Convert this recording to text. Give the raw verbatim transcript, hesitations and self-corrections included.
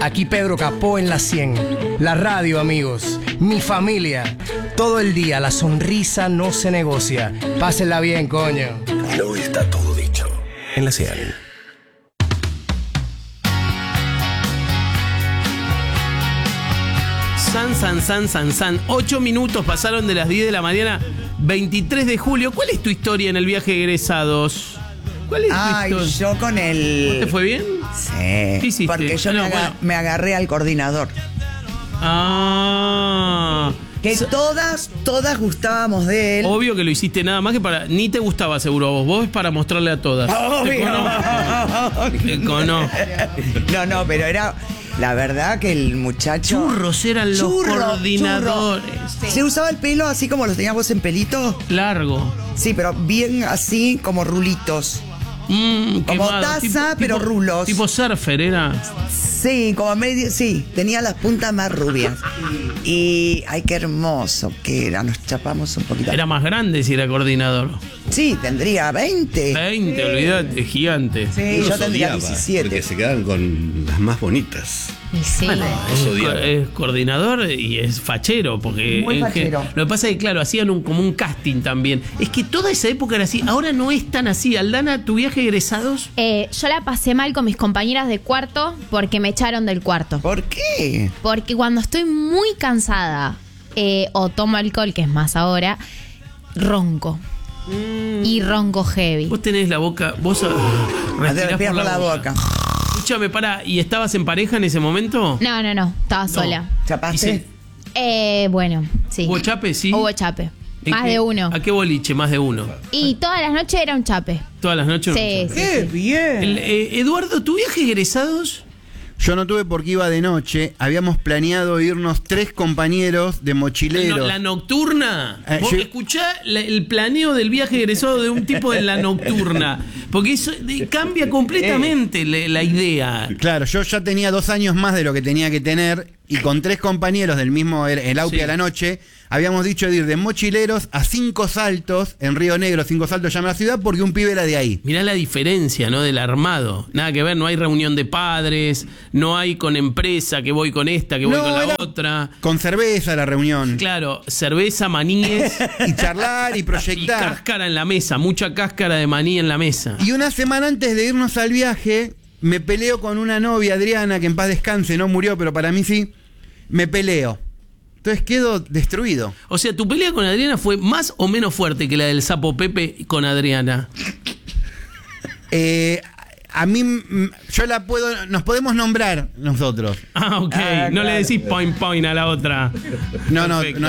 Aquí Pedro Capó en la cien. La radio, amigos. Mi familia. Todo el día la sonrisa no se negocia. Pásenla bien, coño. No está todo dicho. En la cien. San, san, san, san, san. Ocho minutos pasaron de las diez de la mañana. veintitrés de julio. ¿Cuál es tu historia en el viaje de egresados? ¿Cuál es tu Ay, historia? yo con el... ¿Vos te fue bien? Sí. ¿Qué hiciste? Porque yo Ah, no, me, aga- bueno. me agarré al coordinador. Ah. Que So- todas, todas gustábamos de él. Obvio que lo hiciste nada más que para... Ni te gustaba seguro a vos. Vos es para mostrarle a todas. Te conozco. Te conozco. No, no, pero era... La verdad que el muchacho... Churros eran los Churro, coordinadores. churro. Se usaba el pelo así como los teníamos en pelito. Largo. Sí, pero bien así como rulitos. Mm, Como quemado. taza, Tipo- pero tipo- rulos. Tipo surfer era. Sí, como medio... Sí, tenía las puntas más rubias. Y... Ay, qué hermoso que era. Nos chapamos un poquito. Era más grande si era coordinador. Sí, tendría veinte. veinte, olvídate, gigante. Sí, yo Los tendría odiaba, diecisiete. Porque se quedaban con las más bonitas. Y sí. Bueno, Los es, odiaba. co- es coordinador y es fachero, porque Muy en gen- fachero. lo que pasa es que, claro, hacían un, como un casting también. Es que toda esa época era así, ahora no es tan así. Aldana, ¿tu viaje de egresados? Eh, yo la pasé mal con mis compañeras de cuarto porque me echaron del cuarto. ¿Por qué? Porque cuando estoy muy cansada eh, o tomo alcohol, que es más ahora, ronco. Y ronco heavy. Vos tenés la boca, vos ah, respirás Respira por por la boca. Escúchame, pará, ¿y estabas en pareja en ese momento? No, no, no, estaba No. sola. Y ¿Chapaste? se- Eh, bueno, sí. ¿Hubo chape? Sí. Hubo chape. ¿En Más qué- de uno. ¿A qué boliche? Más de uno. Y todas las noches era un chape. Todas las noches. Sí, sí. ¡Qué bien! El, eh, Eduardo, ¿tu viaje de egresados? Yo no tuve porque iba de noche. Habíamos planeado irnos tres compañeros de mochileros. No, la nocturna. Eh, Vos yo- escuchá la- el planeo del viaje egresado de un tipo en la nocturna. Porque eso de- cambia completamente la, la idea. Claro, yo ya tenía dos años más de lo que tenía que tener y con tres compañeros del mismo el, el Aupi Sí. a la noche habíamos dicho de ir de mochileros a Cinco Saltos en Río Negro. Cinco Saltos llama la ciudad porque un pibe era de ahí. Mirá la diferencia, ¿no? Del armado. Nada que ver, no hay reunión de padres, no hay con empresa, que voy con esta, que voy No, con la era otra. Con cerveza la reunión. Claro, cerveza, maníes Y charlar y y proyectar. cáscara en la mesa, mucha cáscara de maní en la mesa. Y una semana antes de irnos al viaje, me peleo con una novia, Adriana, que en paz descanse, no murió, pero para mí sí. Me peleo. Entonces quedo destruido. O sea, tu pelea con Adriana fue más o menos fuerte que la del sapo Pepe con Adriana. Eh, a mí, mm, yo la puedo, nos podemos nombrar nosotros. Ah, ok. Ah, no le claro. decís point point a la otra. No, no, Perfecto. no